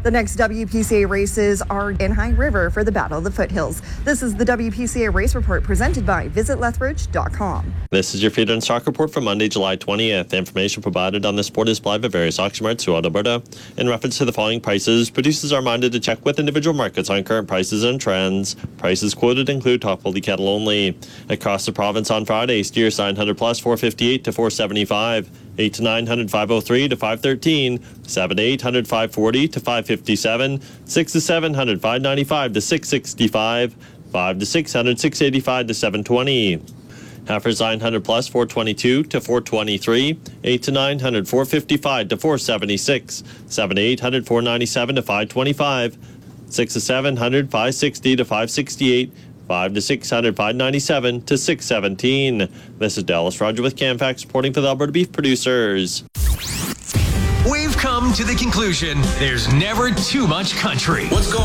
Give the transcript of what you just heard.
The next WPCA races are in High River for the Battle of the Foothills. This is the WPCA Race Report presented by VisitLethbridge.com. This is your feeder and stock report for Monday, July 20th. The information provided on this report is supplied by various auction marts throughout Alberta. In reference to the following prices, producers are reminded to check with individual markets on current prices and trends. Prices quoted include top quality cattle only. Across the province on Friday, steers 900 plus 458 to 475. 8 to 900, 503 to 513, 7 to 800, 540 to 557, 6 to 700, 595 to 665, 5 to 600, 685 to 720. Heifers 900 plus 422 to 423, 8 to 900, 455 to 476, 7 to 800, 497 to 525, 6 to 700, 560 to 568, 5 to 600, 597 to 617. This is Dallas Roger with CamFax reporting for the Alberta Beef Producers. We've come to the conclusion there's never too much country. What's going